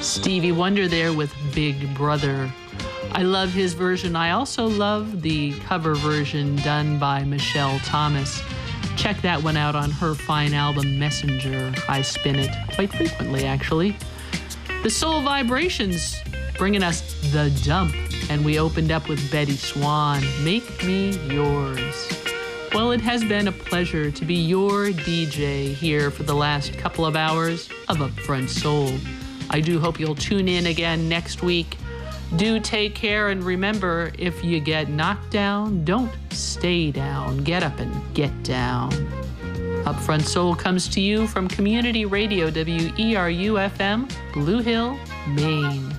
Stevie Wonder there with Big Brother. I love his version. I also love the cover version done by Michelle Thomas. Check that one out on her fine album, Messenger. I spin it quite frequently, actually. The Soul Vibrations bringing us The Dump, and we opened up with Betty Swan, Make Me Yours. Well, it has been a pleasure to be your DJ here for the last couple of hours of Upfront Soul. I do hope you'll tune in again next week. Do take care, and remember, if you get knocked down, don't stay down. Get up and get down. Upfront Soul comes to you from Community Radio WERU-FM, Blue Hill, Maine.